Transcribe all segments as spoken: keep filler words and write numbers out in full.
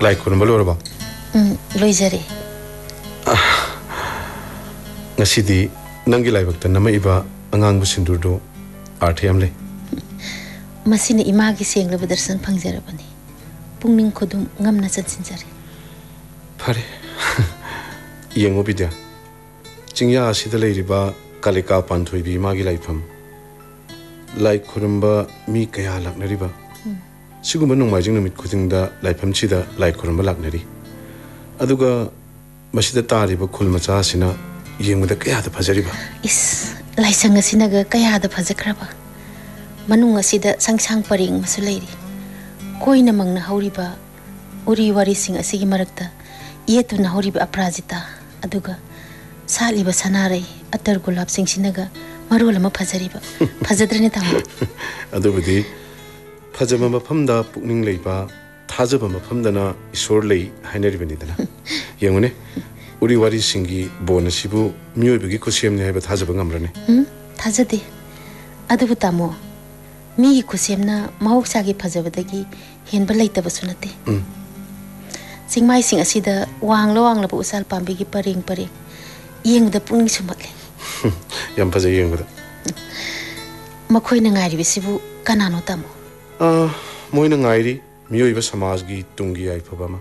lai khurumba loraba um loizare ngasidi nangi laibakta nama iba angangbu sindurdo arthayam le masina imagi senglaba darshan phangjarabani pungning khodum ngamna chatsinjare phare yengo bidya chingya asida leiriba kalika panthoibi magi laifam lai khurumba mi kaya laknariba siguma nongmaijing numit khudingda laifam chida lai khurumba laknari aduga masida tariba khulmacha asina yengmuda kaya da phajariba is laisang asinaga kaya da phajakraba manung asida sangsang paring masu leiri koina mangna hauriba uri wari sing asigi marakta yetu na hauriba aprajita aduga saliba sanare atar gulab sing sinaga marola ma phajariba phajadrene tamu adubudi phajama mafamda pukning leiba thajaba mafamdana isor lei hainaribani dana yengune uri wari singi bonasibu miyobigi kusemne haiba thajaba ngamrane hm thajade adubu tamo mi kusemna mahoksagi phajabadagi henba leitaba sunate hm singmai sing asida wanglo wangla bu usal pambigi paring paring yengda puning sumatle yam phaja yengda makhoi na ngari bisibu kanano tamo ah moina ngairi miyoiba samajgi tungi ai phabama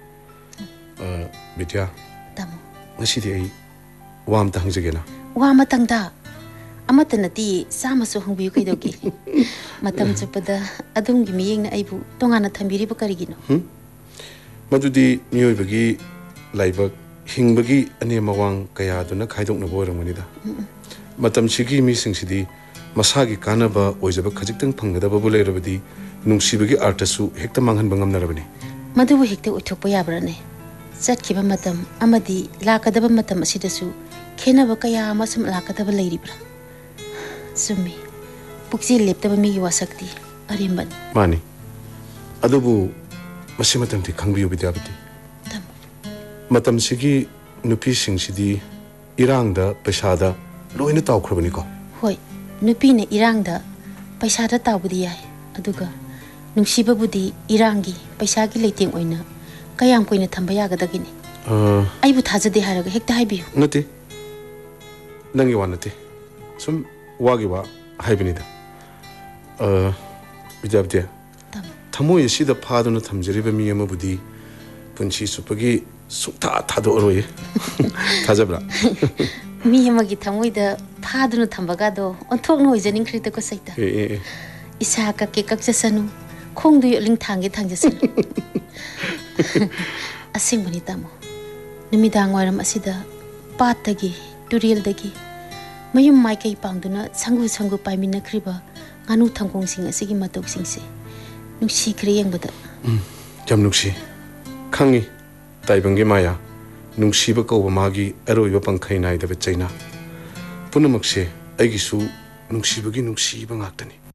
ah bitya tamo ngasidi ai wam tangjagena wama tangda amata nati samasu hungbiyu kaidogi matam chupada adumgi miyengna aibu tongana thambiri ba karigino hm madudi miyoibagi laibak hingbagi ane mawang kaya duna khaidokna boramganida matam sigi mi singsidhi masagi kanaba oijaba khajiktang phanggadaba bu leirabadi nungsibagi artasu hekta manghan bangam narabani madubu hekta uthokpa yabrane chatkiba matam amadi lakadaba matam asidasu khenaba kaya amasum lakadaba leiribra sumi pukji leptaba mi wasakti arimban mani adubu masi matam ti khangbiyu bidyabati tam matam sigi nupi singsidhi irangda pesada loina tawkhrabani ko hoi nupi ne irangda paisa da tawbudi yai aduga nungsiba budi irangi paisa gi leiteng oina kayam koina thamba yagadagini uh aibu thajade haraga hekta haibiyu nati nangi wanati sum wagi wa haibinida uh bidyabdi tam thamoi asida phaduna thamjariba mi ama budi punchi supagi sukta thado oroye thajabra mi amagi thamoida phaduna thambaga do onthok noi janing khrita ko saita e e isa ka ke kak jasanu khongdu yoling thange thangjasanu asing bani tamo numidang waram asida patagi turil dagi mayum mai kai pangduna sangu sangu paimina khriba nganu thangkong sing asigi matok singse nungsi khre yengbada jam nuksi khangi taibangi maya nungsiba ko magi aroiba pangkhai nai da chaina punamakse aigisu nungsibagi nungsiba ngaktani